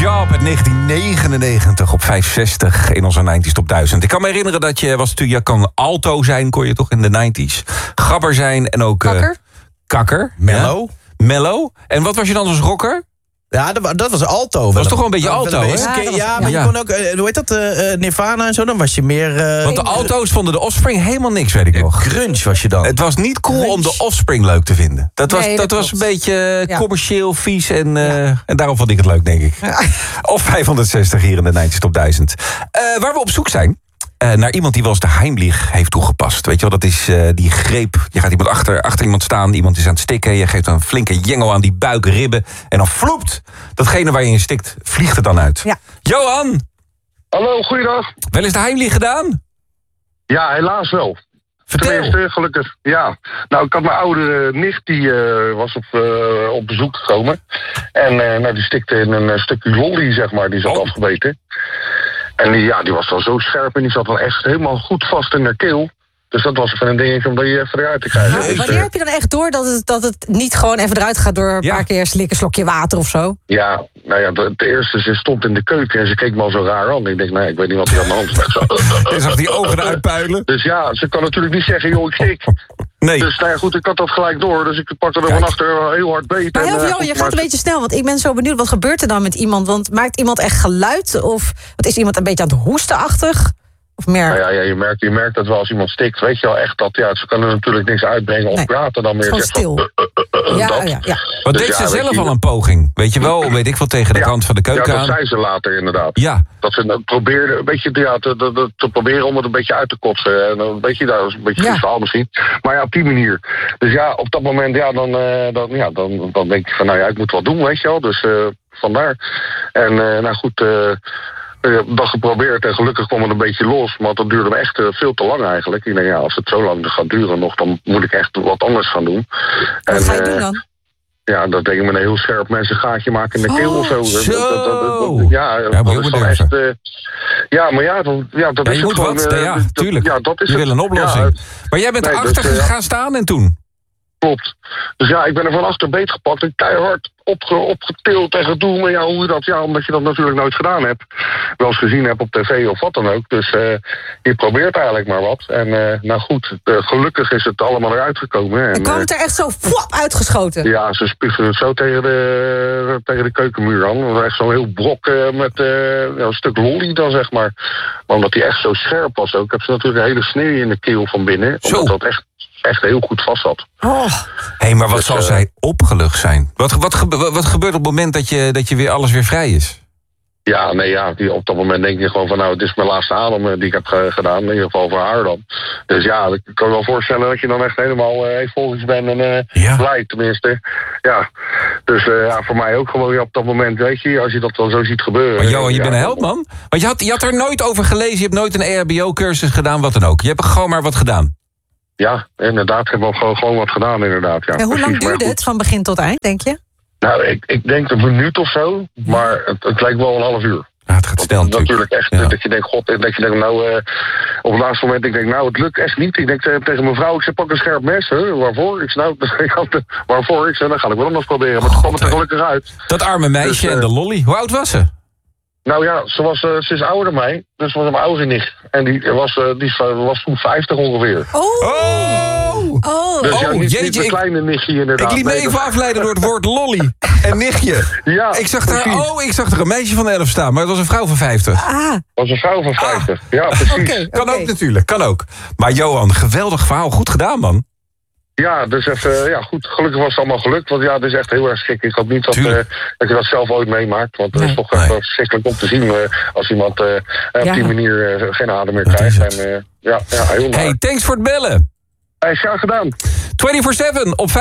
Job uit 1999 op 560 in onze 90s Top 1000. Ik kan me herinneren dat je kan alto zijn, kon je toch in de 90s. Gabber zijn en ook... Kakker. Mellow. Ja. Mellow. En wat was je dan als rocker? Ja, dat was alto. Dat was toch wel een beetje alto, hè? Ja, maar je kon ook, hoe heet dat, Nirvana en zo, dan was je meer... Want de alto's vonden de Offspring helemaal niks, weet ik nog. Grunge was je dan. Het was niet cool om de Offspring leuk te vinden. Dat was een beetje commercieel, vies en daarom vond ik het leuk, denk ik. Ja. Of 560 hier in de 90s Top 1000. Waar we op zoek zijn... naar iemand die wel eens de Heimlich heeft toegepast. Weet je wel, dat is die greep. Je gaat iemand achter iemand staan, iemand is aan het stikken. Je geeft een flinke jengel aan die buik, ribben. En dan vloept datgene waar je in stikt, vliegt er dan uit. Ja. Johan! Hallo, goeiedag. Wel eens de Heimlich gedaan? Ja, helaas wel. Vertel. Tenminste, gelukkig, ja. Nou, ik had mijn oudere nicht, die was op bezoek gekomen. En die stikte in een stukje lolly, zeg maar, die zat afgebeten. En die was wel zo scherp en die zat wel echt helemaal goed vast in haar keel. Dus dat was even een dingetje om die even eruit te krijgen. Ja, wanneer heb je dan echt door dat het niet gewoon even eruit gaat door een paar keer slikken, slokje water of zo? Ja, nou ja, de eerste, ze stond in de keuken en ze keek me al zo raar aan. Ik denk, nee, ik weet niet wat er aan de hand is. Je zag die ogen eruit puilen. Dus ja, ze kan natuurlijk niet zeggen, joh, ik stik. Nee. Dus nou ja, goed, ik had dat gelijk door. Dus ik pakte er van achter heel hard beet. Maar je gaat een beetje snel, want ik ben zo benieuwd. Wat gebeurt er dan met iemand? Want maakt iemand echt geluid? Of wat is iemand een beetje aan het hoestenachtig? Of meer? Nou ja, je merkt dat wel als iemand stikt. Weet je wel echt dat, ze kan er natuurlijk niks uitbrengen of praten dan meer. Gewoon stil. Ja. Wat deed ze zelf al een poging? Weet je wel, weet ik veel, tegen de kant van de keuken aan? Ja, dat zei ze later inderdaad. Ja. Dat ze probeerde een beetje te proberen om het een beetje uit te kotsen. En een beetje, dat is een beetje een verhaal misschien. Maar ja, op die manier. Dus ja, op dat moment, dan denk je van, nou ja, ik moet wat doen, weet je wel. Dus vandaar. En nou goed... dat geprobeerd en gelukkig kwam het een beetje los. Maar dat duurde me echt veel te lang eigenlijk. Ik denk, als het zo lang gaat duren nog, dan moet ik echt wat anders gaan doen. Wat ga je doen dan? Ja, dat denk ik met een heel scherp mensen gaatje maken in de keel of zo. Dat is dan echt... dat is je moet gewoon... tuurlijk. Ja, dat is je wil een oplossing. Maar jij bent erachter gaan staan en toen? Klopt. Dus ja, ik ben er van achter beet gepakt en keihard opgetild tegen het doel. Maar ja, hoe je dat? Ja, omdat je dat natuurlijk nooit gedaan hebt. Wel eens gezien hebt op tv of wat dan ook. Dus je probeert eigenlijk maar wat. En nou goed, gelukkig is het allemaal eruit gekomen. En kwam het er echt zo uitgeschoten? Ja, ze spuugden het zo tegen de keukenmuur aan. Dat was echt zo'n heel brok met een stuk lolly dan, zeg maar. Maar omdat die echt zo scherp was ook, heb ze natuurlijk een hele snee in de keel van binnen. Omdat dat echt heel goed vast zat. Maar wat zal zij opgelucht zijn? Wat gebeurt op het moment dat je weer alles weer vrij is? Ja, op dat moment denk je gewoon van, nou, het is mijn laatste adem die ik heb gedaan. In ieder geval voor haar dan. Dus ja, ik kan me wel voorstellen dat je dan echt helemaal euforisch bent en blij tenminste. Ja, dus voor mij ook gewoon op dat moment, weet je, als je dat wel zo ziet gebeuren. Maar Johan, je bent een held, man. Want je had er nooit over gelezen, je hebt nooit een EHBO-cursus gedaan, wat dan ook. Je hebt gewoon maar wat gedaan. Ja, inderdaad, ik heb gewoon wat gedaan, inderdaad. Ja. En hoe lang duurde het van begin tot eind, denk je? Nou, ik denk een minuut of zo, maar het lijkt wel een half uur. Ja, het gaat snel natuurlijk. Echt, dat je denkt, op het laatste moment, ik denk, nou, het lukt echt niet. Ik denk tegen mijn vrouw, ik zeg, pak een scherp mes. Waarvoor? Ik zei, waarvoor? Ik zei, dan ga ik wel nog proberen. Maar toen kwam het er gelukkig uit. Dat arme meisje en de lolly. Hoe oud was ze? Nou ja, ze is ouder dan mij. Dus was een oudere nicht. En die was toen 50 ongeveer. Dus niet een kleine nichtje inderdaad. Ik liet me even afleiden door het woord lolly en nichtje. Ja, ik zag er een meisje van 11 staan, maar het was een vrouw van 50. Het was een vrouw van 50, ja precies. Okay. Kan ook natuurlijk, kan ook. Maar Johan, geweldig verhaal, goed gedaan man. Ja, dus even, goed. Gelukkig was het allemaal gelukt. Want ja, het is echt heel erg schrik. Ik hoop niet dat je dat zelf ooit meemaakt. Want het is toch echt verschrikkelijk om te zien als iemand op die manier geen adem meer krijgt. En, heel Hey, thanks voor het bellen. Graag gedaan. 24/7 op